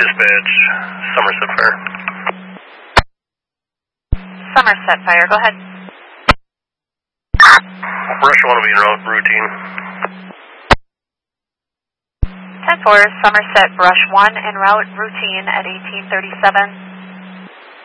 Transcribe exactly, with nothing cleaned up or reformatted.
Dispatch, Somerset Fire. Somerset Fire, go ahead. Brush one will be en route, routine. ten four, Somerset Brush one en route, routine at eighteen thirty-seven.